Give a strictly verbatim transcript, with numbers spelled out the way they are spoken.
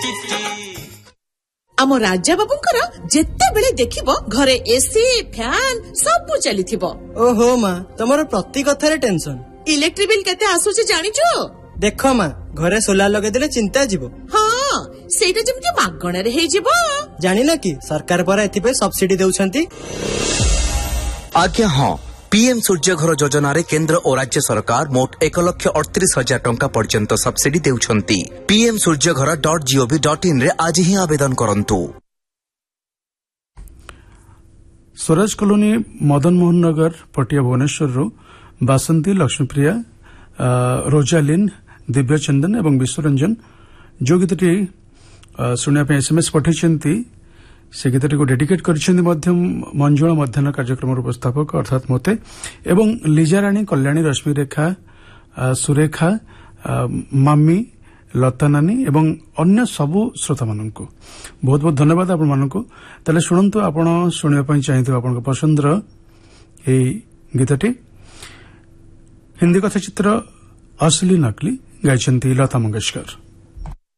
आम राजा बाबूंकर जेते बेले देखिबो घरे एसी फैन सब चलीथिबो। ओहो माँ तमरो प्रति कथारे टेंशन। इलेक्ट्रिक बिल केते आसुचे जानिचो? देखो माँ घरे सोलार लगे देले चिंता जीवो। हाँ सेटा जेमति मागणा रे हे जीवो। जानि ना कि सरकार पर एथि पे सब्सिडी देउछंती। आज्ञा हाँ पीएम सूर्य घर योजना रे केंद्र और राज्य सरकार मोट एक लक्ष अड़तीस हजार टंका पर्यंत सब्सिडी देउछंती। पीएम सूर्य घर डॉट जीओवी डॉट इन रे आज ही आवेदन करंतु। स्वराज कॉलोनी मदन मोहन नगर पटिया भुवनेश्वर रो बासंती लक्ष्मीप्रिया रोजालिन दिव्यचंदन एवं विश्वरंजन जो गीतटी शुणा एसएमएस पठाई से गीतटी को डेडिकेट करिसेंती मध्यम मंजुळा मध्याह्न कार्यक्रम उपस्थापक अर्थात मते एवं लीजाराणी कल्याणी रश्मि रेखा सुरेखा मामी लता नानी एवं अन्य सबु श्रोता मानक बहुत बहुत धन्यवाद आपण मानक। ताले शुणंतु आपण शुणिया पई चाहिथि आपण पसंदर ए गीतटी हिंदी कथा चित्र असली नकली गायचंती लता मंगेशकर।